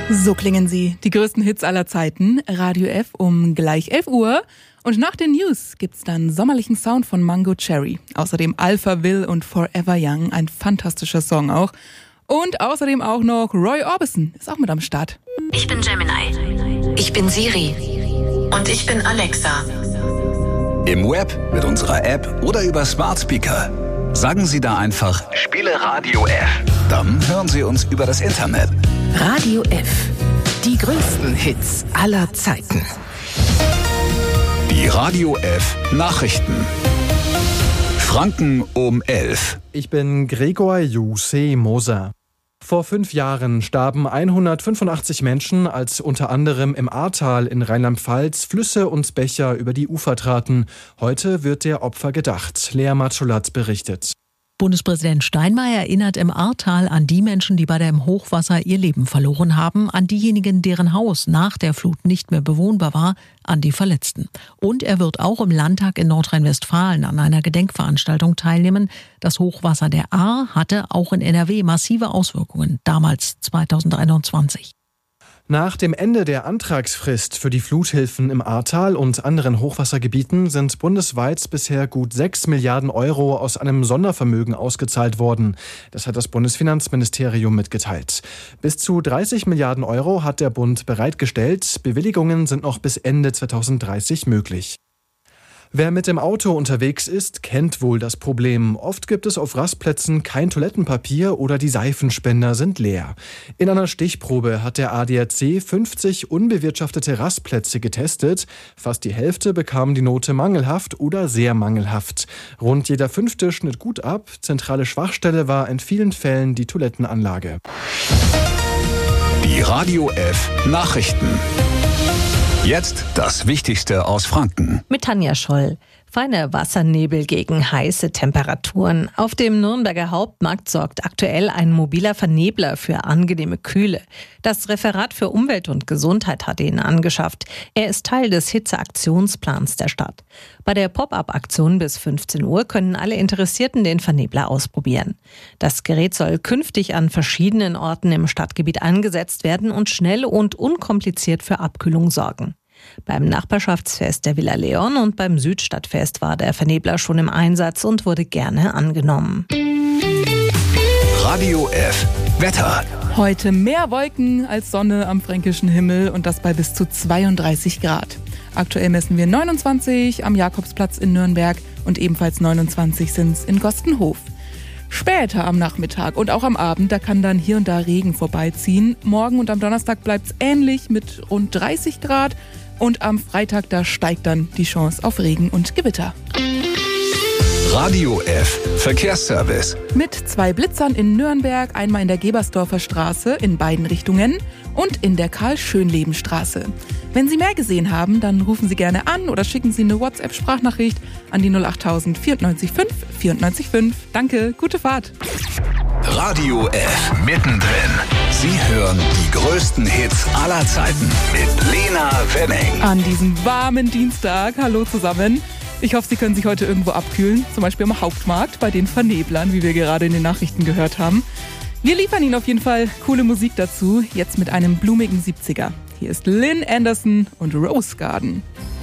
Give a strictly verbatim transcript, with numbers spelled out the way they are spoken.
So klingen sie, die größten Hits aller Zeiten. Radio F um gleich elf Uhr. Und nach den News gibt's dann sommerlichen Sound von Mango Cherry. Außerdem Alphaville und Forever Young, ein fantastischer Song auch. Und außerdem auch noch Roy Orbison, ist auch mit am Start. Ich bin Gemini. Ich bin Siri. Und ich bin Alexa. Im Web, mit unserer App oder über Smart Speaker. Sagen Sie da einfach, spiele Radio F. Dann hören Sie uns über das Internet. Radio F. Die größten Hits aller Zeiten. Die Radio F Nachrichten. Franken um elf. Ich bin Gregor Juse Moser. Vor fünf Jahren starben hundertfünfundachtzig Menschen, als unter anderem im Ahrtal in Rheinland-Pfalz Flüsse und Bächer über die Ufer traten. Heute wird der Opfer gedacht. Lea Matschulat berichtet. Bundespräsident Steinmeier erinnert im Ahrtal an die Menschen, die bei dem Hochwasser ihr Leben verloren haben, an diejenigen, deren Haus nach der Flut nicht mehr bewohnbar war, an die Verletzten. Und er wird auch im Landtag in Nordrhein-Westfalen an einer Gedenkveranstaltung teilnehmen. Das Hochwasser der Ahr hatte auch in N R W massive Auswirkungen, damals zweitausendeinundzwanzig. Nach dem Ende der Antragsfrist für die Fluthilfen im Ahrtal und anderen Hochwassergebieten sind bundesweit bisher gut sechs Milliarden Euro aus einem Sondervermögen ausgezahlt worden. Das hat das Bundesfinanzministerium mitgeteilt. Bis zu dreißig Milliarden Euro hat der Bund bereitgestellt. Bewilligungen sind noch bis Ende zweitausenddreißig möglich. Wer mit dem Auto unterwegs ist, kennt wohl das Problem. Oft gibt es auf Rastplätzen kein Toilettenpapier oder die Seifenspender sind leer. In einer Stichprobe hat der A D A C fünfzig unbewirtschaftete Rastplätze getestet. Fast die Hälfte bekam die Note mangelhaft oder sehr mangelhaft. Rund jeder fünfte schnitt gut ab. Zentrale Schwachstelle war in vielen Fällen die Toilettenanlage. Die Radio F Nachrichten. Jetzt das Wichtigste aus Franken. Mit Tanja Scholl. Feine Wassernebel gegen heiße Temperaturen. Auf dem Nürnberger Hauptmarkt sorgt aktuell ein mobiler Vernebler für angenehme Kühle. Das Referat für Umwelt und Gesundheit hat ihn angeschafft. Er ist Teil des Hitzeaktionsplans der Stadt. Bei der Pop-up-Aktion bis fünfzehn Uhr können alle Interessierten den Vernebler ausprobieren. Das Gerät soll künftig an verschiedenen Orten im Stadtgebiet eingesetzt werden und schnell und unkompliziert für Abkühlung sorgen. Beim Nachbarschaftsfest der Villa Leon und beim Südstadtfest war der Vernebler schon im Einsatz und wurde gerne angenommen. Radio F Wetter. Heute mehr Wolken als Sonne am fränkischen Himmel und das bei bis zu zweiunddreißig Grad. Aktuell messen wir neunundzwanzig am Jakobsplatz in Nürnberg und ebenfalls neunundzwanzig sind es in Gostenhof. Später am Nachmittag und auch am Abend, da kann dann hier und da Regen vorbeiziehen. Morgen und am Donnerstag bleibt es ähnlich mit rund dreißig Grad. Und am Freitag, da steigt dann die Chance auf Regen und Gewitter. Radio F Verkehrsservice. Mit zwei Blitzern in Nürnberg, einmal in der Gebersdorfer Straße in beiden Richtungen und in der Karl-Schönleben-Straße. Wenn Sie mehr gesehen haben, dann rufen Sie gerne an oder schicken Sie eine WhatsApp-Sprachnachricht an die null acht null null vierundneunzig fünf vierundneunzig fünf. Danke, gute Fahrt. Radio F mittendrin. Sie hören die größten Hits aller Zeiten mit Lena Wenning. An diesem warmen Dienstag, hallo zusammen. Ich hoffe, Sie können sich heute irgendwo abkühlen, zum Beispiel am Hauptmarkt bei den Verneblern, wie wir gerade in den Nachrichten gehört haben. Wir liefern Ihnen auf jeden Fall coole Musik dazu, jetzt mit einem blumigen siebziger. Hier ist Lynn Anderson und Rose Garden.